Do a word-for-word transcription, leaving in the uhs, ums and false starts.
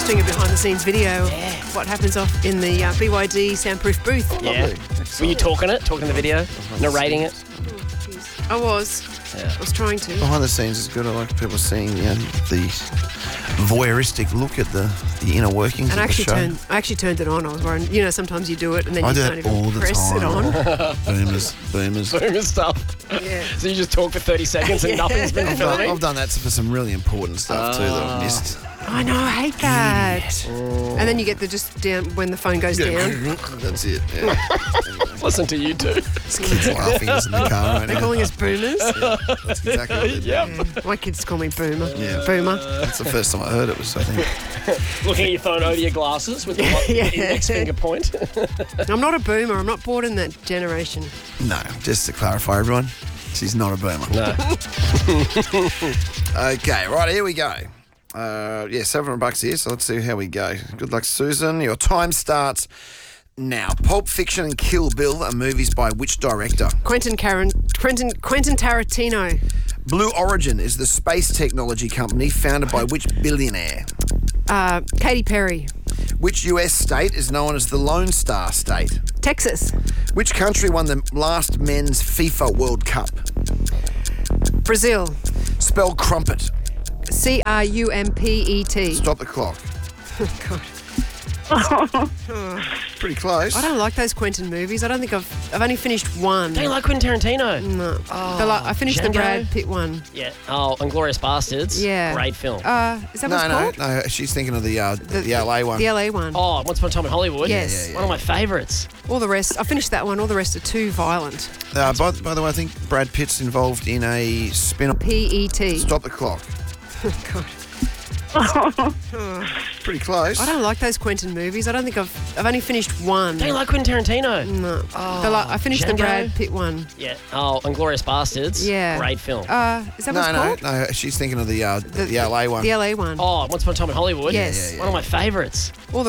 doing a behind-the-scenes video Yeah. of what happens off in the uh, B Y D soundproof booth. Yeah. Were you talking it, talking the video, narrating it? I was. Yeah. I was trying to. Behind the scenes is good. I like people seeing you know, the voyeuristic look at the, the inner workings And I of the actually show. turned. I actually turned it on. I was worried. You know, sometimes you do it and then I you do don't it even all the press time. it on. Boomers, boomers. Boomer stuff. Yeah. So you just talk for thirty seconds and Yeah. nothing's been I've done, filming? I've done that for some really important stuff too that I've missed. I know. I hate that. And then you get the just down when the phone goes down. That's it. Yeah. Listen to you two. This kid's laughing us in the car right They're now. calling us boomers. That's exactly what they do. Yep. Yeah. My kids call me boomer. Yeah. Boomer. That's the first time I heard it was, I think. Looking at your phone over your glasses with the Yeah. index finger point. I'm not a boomer. I'm not born in that generation. No, just to clarify, everyone, she's not a boomer. No. Okay, right, here we go. Uh, yeah, seven hundred bucks here, so let's see how we go. Good luck, Susan. Your time starts now. Pulp Fiction and Kill Bill are movies by which director? Quentin Karen, Quentin Quentin Tarantino. Blue Origin is the space technology company founded by which billionaire? Uh, Katy Perry. Which U S state is known as the Lone Star State? Texas. Which country won the last men's FIFA World Cup? Brazil. Spell crumpet. C R U M P E T. Stop the clock. God. Pretty close. I don't like those Quentin movies. I don't think I've I've only finished one. Don't you like Quentin Tarantino? No. Oh, But like, I finished the Django? Brad Pitt one. Yeah. Oh, Inglourious Bastards. Yeah. Great film. Uh, is that what No, it's no, called? no. She's thinking of the uh, the, L A one. The L A one. Oh, Once Upon a Time in Hollywood. Yes. Yeah, yeah, One of my favourites. All the rest. I finished that one. All the rest are too violent. Uh, by, by the way, I think Brad Pitt's involved in a spin-off. P E T. Stop the clock. God. Pretty close. I don't like those Quentin movies. I don't think I've I've only finished one. Don't you like Quentin Tarantino? No. Oh, But like, I finished the Django? Brad Pitt one. Yeah. Oh, Inglourious Bastards. Yeah. Great film. Uh, is that what No, it's no, called? no. She's thinking of the uh, the, L A one. The L A one. Oh, Once Upon a Time in Hollywood. Yes. One of my favourites. All the